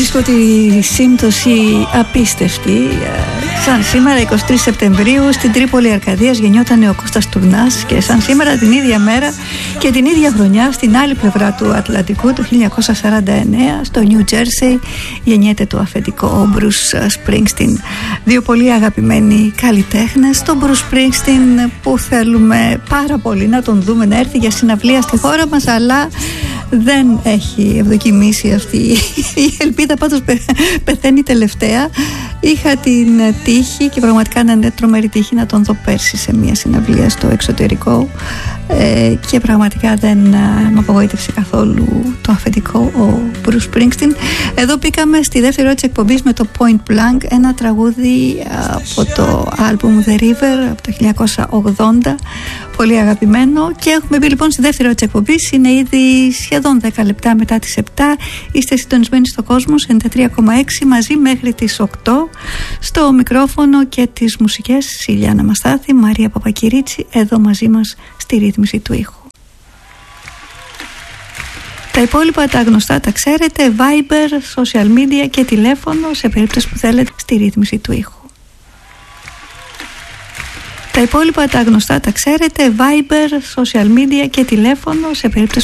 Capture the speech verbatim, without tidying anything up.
βρίσκω τη σύμπτωση απίστευτη. Σαν σήμερα εικοστή τρίτη Σεπτεμβρίου στην Τρίπολη Αρκαδίας γεννιόταν ο Κώστας Τουρνάς, και σαν σήμερα την ίδια μέρα και την ίδια χρονιά στην άλλη πλευρά του Ατλαντικού, το χίλια εννιακόσια σαράντα εννέα, στο Νιου Τζέρσεϊ, γεννιέται το αφεντικό ο Μπρους Σπρίνγκστιν. Δύο πολύ αγαπημένοι καλλιτέχνες. Τον Μπρους Σπρίνγκστιν που θέλουμε πάρα πολύ να τον δούμε να έρθει για συναυλία στη χώρα μας, αλλά δεν έχει ευδοκιμήσει αυτή η ελπίδα, πάντως πεθαίνει τελευταία. Είχα την τύχη, και πραγματικά είναι τρομερή τύχη, να τον δω πέρσι σε μια συναυλία στο εξωτερικό, ε, και πραγματικά δεν με απογοήτευσε καθόλου το αφεντικό ο Bruce Springsteen. Εδώ πήγαμε στη δεύτερη ώρα της εκπομπής με το Point Blank, ένα τραγούδι από το άλμπουμ The River από το χίλια εννιακόσια ογδόντα, πολύ αγαπημένο. Και έχουμε μπει λοιπόν στη δεύτερη ώρα της εκπομπής, είναι ήδη σχεδόν δέκα λεπτά μετά τις επτά. Είστε συντονισμένοι στο Κόσμος ενενήντα τρία κόμμα έξι, μαζί μέχρι τις οκτώ. Στο μικρόφωνο και τις μουσικές Σιλιάνα Μαστάθη, Μαρία Παπακυρίτσι, εδώ μαζί μας στη ρύθμιση του ήχου. Τα υπόλοιπα τα γνωστά τα ξέρετε, Viber, social media και τηλέφωνο σε περίπτωση που θέλετε στη ρύθμιση του ήχου. Τα υπόλοιπα τα γνωστά τα ξέρετε, Viber, social media και τηλέφωνο σε περίπτωση